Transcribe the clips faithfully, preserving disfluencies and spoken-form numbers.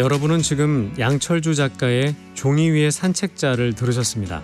여러분은 지금 양철주 작가의 종이 위의 산책자를 들으셨습니다.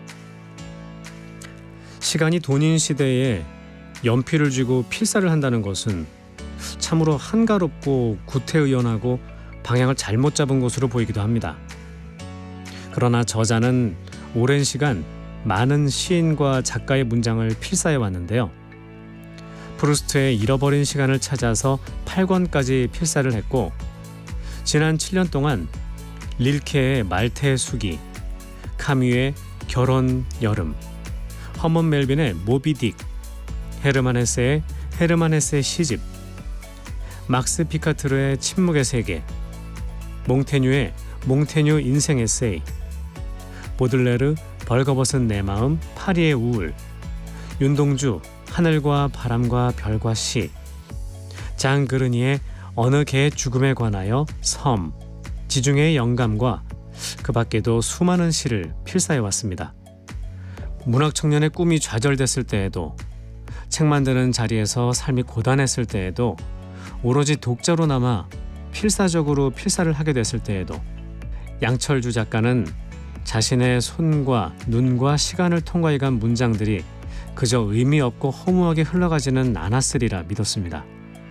시간이 돈인 시대에 연필을 쥐고 필사를 한다는 것은 참으로 한가롭고 구태의연하고 방향을 잘못 잡은 것으로 보이기도 합니다. 그러나 저자는 오랜 시간 많은 시인과 작가의 문장을 필사해 왔는데요. 프루스트의 잃어버린 시간을 찾아서 팔 권까지 필사를 했고, 지난 칠 년 동안 릴케의 말테의 수기, 카뮤의 결혼 여름, 허먼 멜빈의 모비딕, 헤르만 헤세의 헤르만 헤세 시집, 막스 피카트르의 침묵의 세계, 몽테뉴의 몽테뉴 인생 에세이, 보들레르 벌거벗은 내 마음 파리의 우울, 윤동주 하늘과 바람과 별과 시, 장 그르니의 어느 개의 죽음에 관하여 섬, 지중해의 영감과 그 밖에도 수많은 시를 필사해왔습니다. 문학 청년의 꿈이 좌절됐을 때에도, 책 만드는 자리에서 삶이 고단했을 때에도, 오로지 독자로 남아 필사적으로 필사를 하게 됐을 때에도 양철주 작가는 자신의 손과 눈과 시간을 통과해간 문장들이 그저 의미 없고 허무하게 흘러가지는 않았으리라 믿었습니다.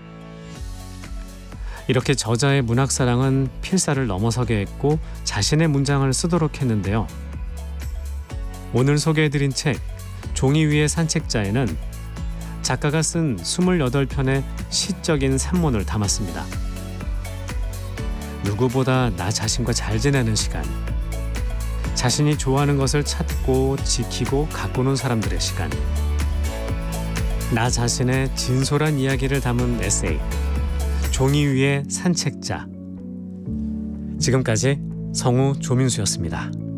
이렇게 저자의 문학사랑은 필사를 넘어서게 했고 자신의 문장을 쓰도록 했는데요. 오늘 소개해드린 책 종이 위의 산책자에는 작가가 쓴 이십팔 편의 시적인 산문을 담았습니다. 누구보다 나 자신과 잘 지내는 시간, 자신이 좋아하는 것을 찾고 지키고 가꾸는 사람들의 시간, 나 자신의 진솔한 이야기를 담은 에세이 종이 위의 산책자. 지금까지 성우 조민수였습니다.